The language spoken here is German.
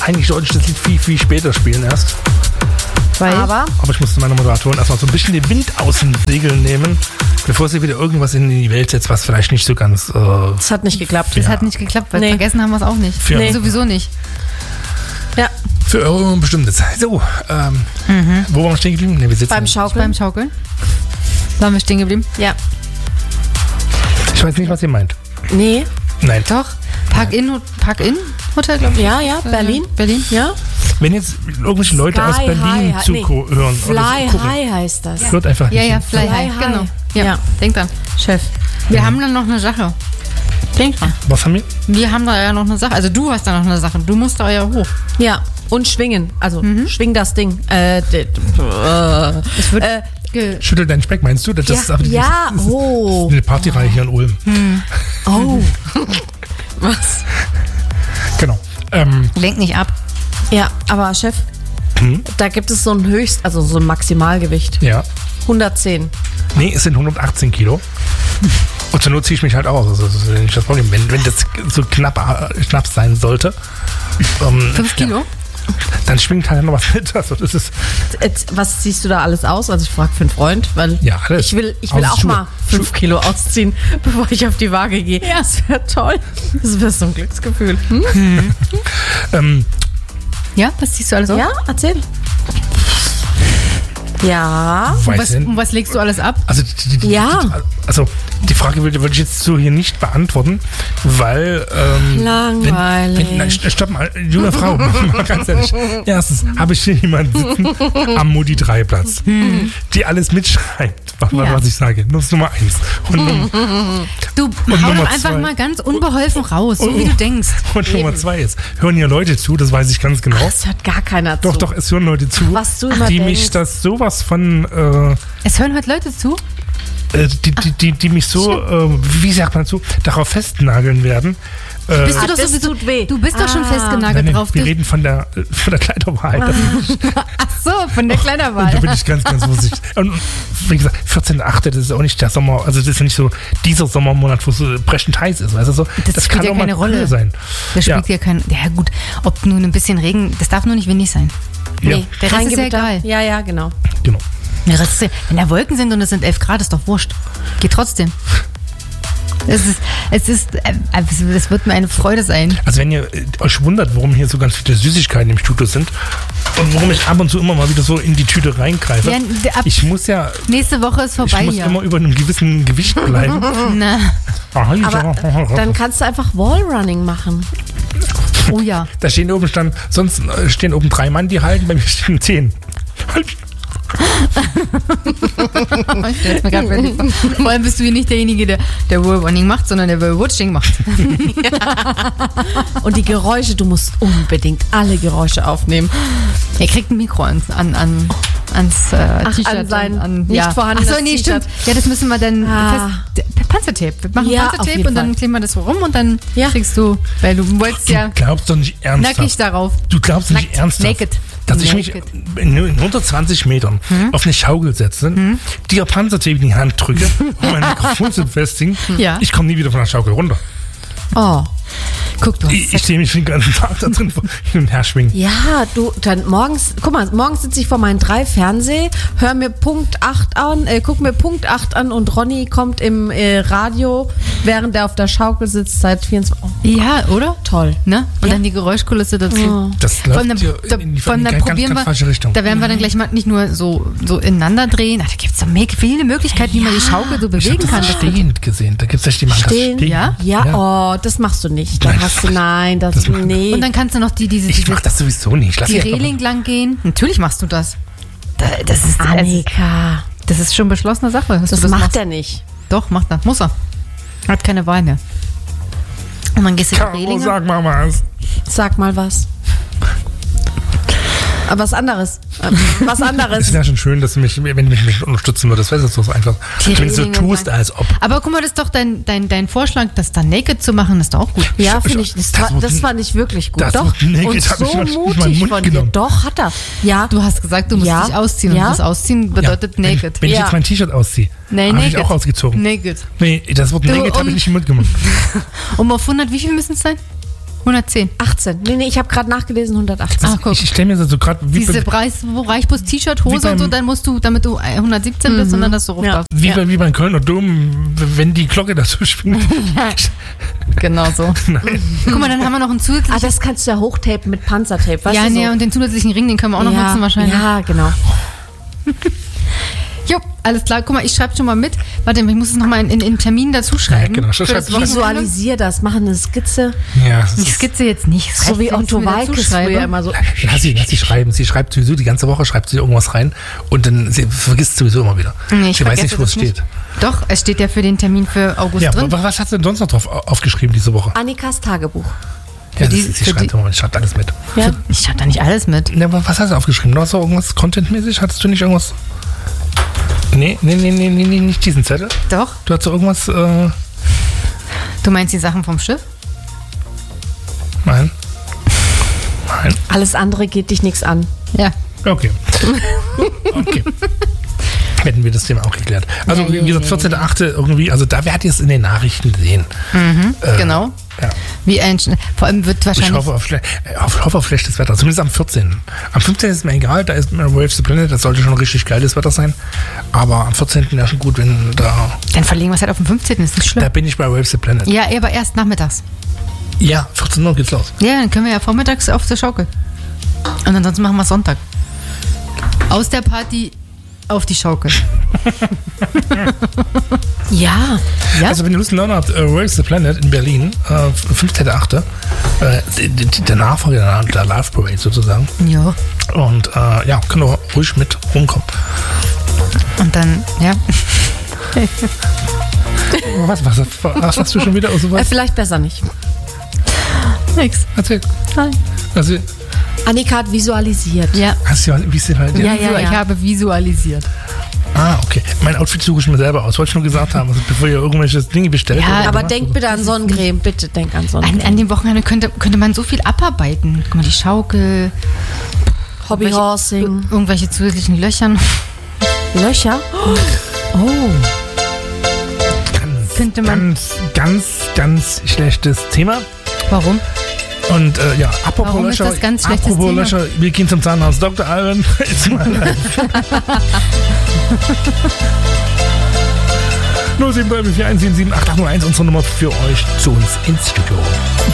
Eigentlich sollte ich das Lied viel, viel später spielen erst. Aber ich musste meiner Moderatorin erstmal so ein bisschen den Wind aus den Segeln nehmen, bevor sie wieder irgendwas in die Welt setzt, was vielleicht nicht so ganz... das hat nicht geklappt. Das hat nicht geklappt, weil vergessen haben wir es auch nicht. Nee. Sowieso nicht. Ja. Für eure bestimmte Zeit. So, wo waren wir stehen geblieben? Nee, wir sitzen Beim Schaukeln. Waren wir stehen geblieben? Ja. Ich weiß nicht, was ihr meint. Nee. Nein. Doch. Park-In-Hotel, glaube ich. Ja, Berlin. Ja. Wenn jetzt irgendwelche Leute aus Berlin hören Fly oder so High heißt das. hört einfach nicht. Ja, Fly High. Genau. Ja. Denk dran. Chef. Wir haben dann noch eine Sache. Denk dran. Was haben wir? Wir haben da ja noch eine Sache. Also du hast da noch eine Sache. Du musst da ja hoch. Ja. Und schwingen. Also schwing das Ding. Es wird... Schüttel deinen Speck, meinst du? Das ist aber das ist eine Partyreihe hier in Ulm. Oh. Was? Genau. Lenk nicht ab. Ja, aber Chef, da gibt es so ein so ein Maximalgewicht. Ja. 110. Nee, es sind 118 Kilo. Und zur Not ziehe ich mich halt aus. Also das ist nicht das Problem. Wenn das so knapp sein sollte. 5 Kilo? Ja, dann schwingt halt noch was mit. Also das ist Was ziehst du da alles aus? Also ich frage für einen Freund, weil alles. ich will auch mal 5 Kilo ausziehen, bevor ich auf die Waage gehe. Ja, das wäre toll. Das wäre so ein Glücksgefühl. Ja, was ziehst du alles aus? Ja, erzähl. Ja. Und was legst du alles ab? Also Ja. Die Frage würde ich jetzt so hier nicht beantworten, weil langweilig. Stopp mal, junge Frau, mal ganz ehrlich. Erstens habe ich hier jemanden sitzen am Modi 3 Platz, die alles mitschreibt, was ich sage. Das ist Nummer 1. Du hau doch einfach mal ganz unbeholfen raus, so wie du denkst. Und Nummer 2 ist, hören hier Leute zu, das weiß ich ganz genau. Es hört gar keiner zu. Doch, es hören Leute zu, Was du immer die denkst. mich das sowas von... Es hören heute Leute zu? die mich so, wie sagt man dazu, darauf festnageln werden. Bist du doch das sowieso, tut weh. Du bist doch schon festgenagelt Nein, drauf. wir reden von der Kleiderwahl. Ach so, von der Kleiderwahl. Da bin ich ganz, ganz vorsichtig. Und wie gesagt, 14.8., das ist auch nicht der Sommer, also das ist ja nicht so dieser Sommermonat, wo es so brechend heiß ist, weißt du so. Das kann spielt ja auch mal keine Rolle. sein. Das spielt ja kein. Ja gut, ob nun ein bisschen Regen, das darf nur nicht windig sein. Ja. Nee, Der Rest ist ja Gewitter. egal. Ja, genau. Genau. Der Rest ist, wenn da Wolken sind und es sind 11 Grad, ist doch wurscht. Geht trotzdem. Es wird mir eine Freude sein. Also wenn ihr euch wundert, warum hier so ganz viele Süßigkeiten im Studio sind und warum ich ab und zu immer mal wieder so in die Tüte reingreife. Ja, ich muss ja... Nächste Woche ist vorbei Ich muss hier. immer über einem gewissen Gewicht bleiben. Na. Aber dann kannst du einfach Wallrunning machen. Oh ja. Da stehen oben sonst stehen oben 3 Mann, die halten, bei mir stehen 10. Ich stell's mir grad wirklich vor. Vor allem bist du hier nicht derjenige, der Wallrunning macht, sondern der Wallwatching macht. Und die Geräusche, du musst unbedingt alle Geräusche aufnehmen. Er kriegt ein Mikro ans T-Shirt. an sein an nicht vorhandenes Achso, nee, T-Shirt. stimmt. Ja, das müssen wir dann Panzertape. Wir machen Ja, auf Panzertape jeden und dann Fall. kleben wir das so rum und dann Ja. kriegst du, weil du wolltest ja Du glaubst doch nicht ernsthaft. nackig darauf. Du glaubst doch nicht Nackt. ernsthaft, Naked. dass ich mich Naked. in 120 Metern auf eine Schaukel setze, dir Panzertape in die Hand drücke, um mein Mikrofon zu befestigen. Ja. Ich komme nie wieder von der Schaukel runter. Oh. Guck, du Ich stehe mich den ganzen Tag da drin hin und her schwingen. Ja, dann morgens sitze ich vor meinen 3 Fernseh, hör mir Punkt 8 an, guck mir Punkt 8 an und Ronny kommt im Radio, während er auf der Schaukel sitzt, seit 24 Ja, oder? Toll. Ne? Und Ja. dann die Geräuschkulisse dazu. Das läuft hier in die ganz, probieren ganz falsche Richtung. Da werden wir dann gleich mal nicht nur so ineinander drehen. Ach, da gibt es so viele Möglichkeiten, wie man die Schaukel so Ich habe bewegen kann. das stehend gesehen. Da gibt es echt die machen das Stehen? stehen. Ja? Ja, oh, das machst du nicht. Dann hast du, nee. Und dann kannst du noch Ich mach das sowieso nicht. Lass die mich einfach- Reling lang gehen. Natürlich machst du das. Das ist Annika, das ist schon beschlossene Sache. Dass das du macht machst. er nicht. Doch, macht er. Muss er. Hat keine Wahl mehr. Und dann gehst du die Caro, Reling. sag mal was. Sag mal was. Aber was anderes. Was anderes. Es wäre schon schön, dass wenn du mich unterstützen würdest. Das wäre so einfach. Die Wenn du so Reling tust, und als ob. Aber guck mal, das ist doch dein Vorschlag, das dann naked zu machen, ist doch auch gut. Ja, finde ich. Das wird- fand ich wirklich gut. das Doch. wird naked, Und hab ich so nicht mal in den mutig Mund von dir. genommen. Doch, hat er. Ja. Du hast gesagt, du musst Ja. dich ausziehen. Ja. Und das Ausziehen bedeutet Ja, naked. Wenn ich Ja. jetzt mein T-Shirt ausziehe, Nee, habe ich naked. auch ausgezogen. Naked. Nee, das Wort Du, naked habe ich nicht in den Mund gemacht. Um auf 100, wie viel müssen es sein? 110. 18. Nee, ich habe gerade nachgelesen, 118. Ah, guck. Ich stelle mir das so gerade Diese Preis, wo reicht bloß T-Shirt, Hose und so, dann musst du, damit du 117 bist und dann das so ruft Ja. wie beim Kölner Dom, wenn die Glocke dazu schwingt. Genau so. Guck mal, dann haben wir noch einen zusätzlichen... Das kannst du ja hochtapen mit Panzertape. Weißt ja, du, so? nee, und den zusätzlichen Ring, den können wir auch noch nutzen wahrscheinlich. Ja, genau. Jo, alles klar. Guck mal, ich schreibe schon mal mit. Warte, ich muss es nochmal in Termin dazu schreiben. Ja, genau. Für das Wochenende. Visualisier das, mach eine Skizze. Ja, das Ich ist, skizze jetzt nicht. So wie Otto Walkes früher immer so. lass sie schreiben. Sie schreibt sowieso die ganze Woche, schreibt sie irgendwas rein und dann sie vergisst sowieso immer wieder. Nee, ich sie weiß vergesse nicht, wo es das nicht. steht. Doch, es steht ja für den Termin für August Ja, drin. was hast du denn sonst noch drauf aufgeschrieben diese Woche? Annikas Tagebuch. Ja, die- sie für schreibt immer, sie schreibt alles mit. Ja. Ich schreibe da nicht alles mit. Ja, aber was hast du aufgeschrieben? Du hast doch irgendwas contentmäßig? Hattest du nicht irgendwas? Nee, nicht diesen Zettel. Doch. Du hast doch irgendwas, Du meinst die Sachen vom Schiff? Nein. Alles andere geht dich nichts an. Ja. Okay. Okay. Hätten wir das Thema auch geklärt. Also, wie gesagt, 14.8. irgendwie, also da werdet ihr es in den Nachrichten sehen. Genau. Ja. Wie ein, vor allem wird Ich wahrscheinlich... hoffe auf schlechtes Wetter, zumindest am 14. Am 15. ist mir egal, da ist Waves the Planet, das sollte schon richtig geiles Wetter sein. Aber am 14. wäre schon gut, wenn da. Dann verlegen wir es halt auf den 15. Ist nicht schlimm. Da bin ich bei Waves the Planet. Ja, aber erst nachmittags. Ja, 14 Uhr geht's los. Ja, dann können wir ja vormittags auf der Schaukel. Und ansonsten machen wir Sonntag. Aus der Party auf die Schaukel. Ja. Ja? Also, wenn ihr Lust und Laune habt, Waves the Planet in Berlin, 15.8. Der Nachfolger der Live Parade sozusagen. Ja. Und ja, könnt ihr ruhig mit rumkommen. Und dann, ja. Was hast du schon wieder aus sowas? Vielleicht besser nicht. Nix. Erzähl. Nein. Also, Annika hat visualisiert. Ja. hast du wie ist die halt? Ja, Ich habe visualisiert. Ah, okay. Mein Outfit suche ich mir selber aus. Wollte ich nur gesagt haben, also bevor ihr irgendwelche Dinge bestellt. Ja, oder Aber gemacht denk oder bitte an Sonnencreme. Bitte denk an Sonnencreme. An dem Wochenende könnte man so viel abarbeiten. Guck mal, die Schaukel, Hobbyhorsing. irgendwelche zusätzlichen Löchern. Löcher? Oh. so. Könnte man. Ganz schlechtes Thema. Warum? Und ja, apropos Warum ist Löcher. das ganz schlechtes Apropos Thema? Löcher, wir gehen zum Zahnarzt. Dr. Allen ist mal live. 07341778801, unsere Nummer für euch zu uns ins Studio.